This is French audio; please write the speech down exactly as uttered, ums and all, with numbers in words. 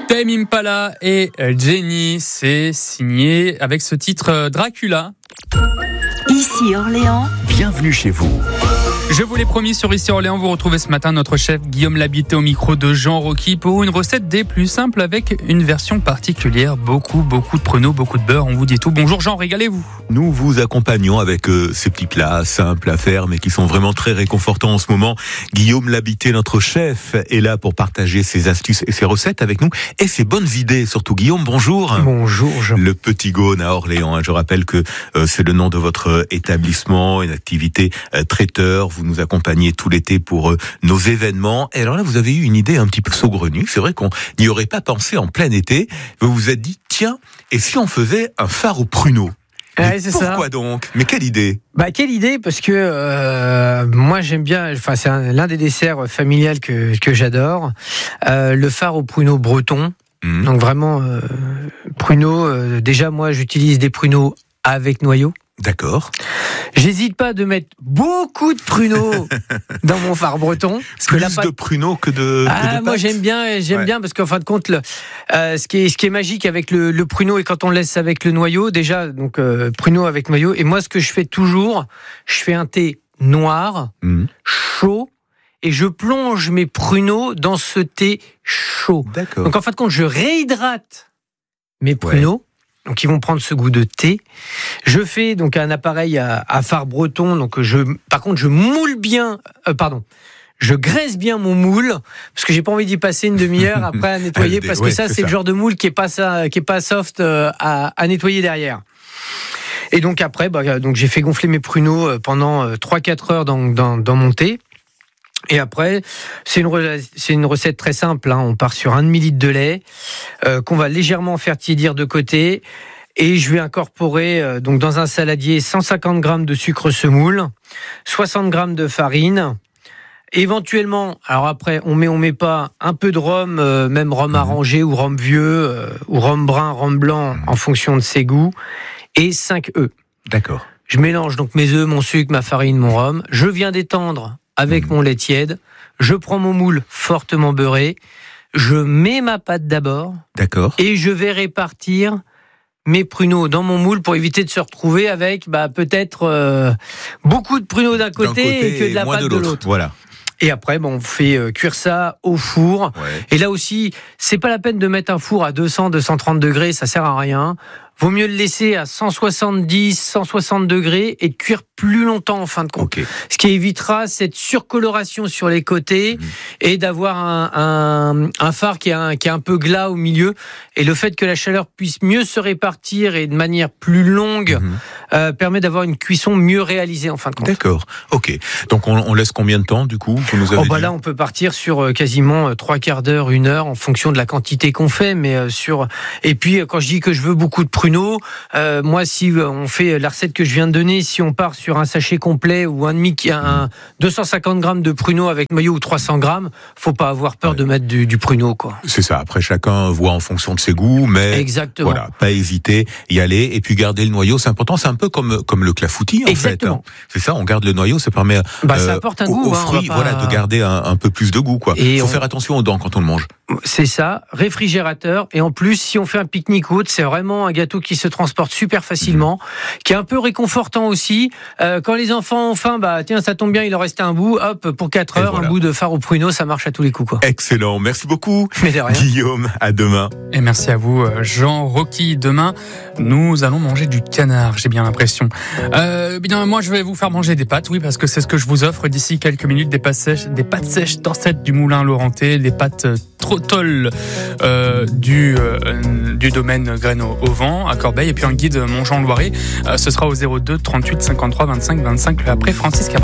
Tame Impala et Jenny, c'est signé avec ce titre Dracula. Ici Orléans. Bienvenue chez vous. Je vous l'ai promis, sur Ici Orléans, vous retrouvez ce matin notre chef Guillaume Labité au micro de Jean Rocky pour une recette des plus simples avec une version particulière. Beaucoup, beaucoup de pruneaux, beaucoup de beurre, on vous dit tout. Bonjour Jean, régalez-vous. Nous vous accompagnons avec euh, ces petits plats simples à faire mais qui sont vraiment très réconfortants en ce moment. Guillaume Labité, notre chef, est là pour partager ses astuces et ses recettes avec nous et ses bonnes idées. Surtout Guillaume, bonjour. Bonjour Jean. Le Petit Gaune à Orléans, hein. Je rappelle que euh, c'est le nom de votre établissement, une activité euh, traiteur. Vous nous accompagnez tout l'été pour euh, nos événements. Et alors là, vous avez eu une idée un petit peu saugrenue. C'est vrai qu'on n'y aurait pas pensé en plein été. Vous vous êtes dit, tiens, et si on faisait un phare aux pruneaux? Ouais, c'est pourquoi ça. donc? Mais quelle idée? Bah quelle idée, parce que euh, moi j'aime bien, enfin c'est un, l'un des desserts familial que que j'adore, euh, le phare aux pruneaux bretons. Mmh. Donc vraiment euh, pruneaux. Euh, déjà moi j'utilise des pruneaux avec noyau. D'accord. J'hésite pas de mettre beaucoup de pruneaux dans mon phare breton. Parce Plus que la pâte... de pruneaux que de, ah, que de moi pâte. j'aime bien, j'aime ouais. bien parce qu'en fin de compte, le, euh, ce qui est ce qui est magique avec le, le pruneau et quand on le laisse avec le noyau, déjà donc euh, pruneau avec noyau. Et moi ce que je fais toujours, je fais un thé noir, mmh. chaud. Et je plonge mes pruneaux dans ce thé chaud. D'accord. Donc en fin de compte, je réhydrate mes pruneaux. Ouais. Donc ils vont prendre ce goût de thé. Je fais donc un appareil à, à phare breton. Donc je, par contre, je moule bien. Euh, pardon. Je graisse bien mon moule parce que j'ai pas envie d'y passer une demi-heure après à nettoyer parce que ouais, ça c'est, c'est ça. Le genre de moule qui est pas ça, qui est pas soft euh, à, à nettoyer derrière. Et donc après, bah, donc j'ai fait gonfler mes pruneaux pendant trois à quatre heures dans, dans, dans mon thé. Et après, c'est une, re- c'est une recette très simple. Hein. On part sur un demi-litre de lait euh, qu'on va légèrement faire tiédir de côté. Et je vais incorporer euh, donc dans un saladier cent cinquante grammes de sucre semoule, soixante grammes de farine. Éventuellement, alors après, on met, on met pas un peu de rhum, euh, même rhum arrangé ou rhum vieux, euh, ou rhum brun, rhum blanc, en fonction de ses goûts. Et cinq œufs. D'accord. Je mélange donc mes œufs, mon sucre, ma farine, mon rhum. Je viens d'étendre avec mmh. mon lait tiède, je prends mon moule fortement beurré, je mets ma pâte d'abord, d'accord, et je vais répartir mes pruneaux dans mon moule pour éviter de se retrouver avec bah, peut-être euh, beaucoup de pruneaux d'un côté, d'un côté et que de la pâte de l'autre. de l'autre. Voilà. Et après, bon, on fait euh, cuire ça au four. Ouais. Et là aussi, c'est pas la peine de mettre un four à deux cents, deux cent trente degrés, ça sert à rien. Vaut mieux le laisser à cent soixante-dix, cent soixante degrés et de cuire plus longtemps en fin de compte. Okay. Ce qui évitera cette surcoloration sur les côtés mmh. et d'avoir un, un, un phare qui est un, qui est un peu glas au milieu. Et le fait que la chaleur puisse mieux se répartir et de manière plus longue mmh. euh, permet d'avoir une cuisson mieux réalisée en fin de compte. D'accord, ok. Donc on, on laisse combien de temps du coup vous nous avez oh, bah dit Là on peut partir sur quasiment trois quarts d'heure, une heure en fonction de la quantité qu'on fait. Mais sur... Et puis quand je dis que je veux beaucoup de pruneaux, Euh, moi, si on fait la recette que je viens de donner, si on part sur un sachet complet ou un demi, un deux cent cinquante grammes de pruneaux avec noyau ou trois cents grammes, faut pas avoir peur ouais. de mettre du, du pruneau, quoi. C'est ça. Après, chacun voit en fonction de ses goûts, mais exactement. Voilà, pas hésiter, y aller et puis garder le noyau. C'est important. C'est un peu comme comme le clafoutis, en exactement. fait. Hein. C'est ça. On garde le noyau, ça permet bah, ça apporte un aux, goût, aux hein, fruits, pas... voilà, de garder un, un peu plus de goût, quoi. Il faut on... faire attention aux dents quand on le mange. C'est ça, réfrigérateur. Et en plus, si on fait un pique-nique ou autre, c'est vraiment un gâteau qui se transporte super facilement, mmh. qui est un peu réconfortant aussi. Euh, quand les enfants ont faim, bah tiens, ça tombe bien, il en restait un bout. Hop, pour quatre heures, voilà. Un bout de phare aux pruneaux, ça marche à tous les coups, quoi. Excellent, merci beaucoup. Mais de rien. Guillaume, à demain. Et merci à vous, Jean Rocky. Demain, nous allons manger du canard, j'ai bien l'impression. Euh, bien, moi, je vais vous faire manger des pâtes, oui, parce que c'est ce que je vous offre d'ici quelques minutes, des pâtes sèches, des pâtes sèches Torcette du Moulin Laurentais, des pâtes Trotol euh, du euh, du domaine Graines au Vent à Corbeil, et puis un guide Montjean Loiret. Euh, ce sera au zéro deux trente-huit cinquante-trois vingt-cinq vingt-cinq. Après Francis